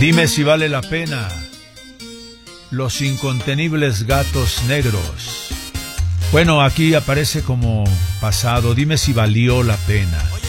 Dime si vale la pena. Los incontenibles gatos negros. Bueno, aquí aparece como pasado. Dime si valió la pena.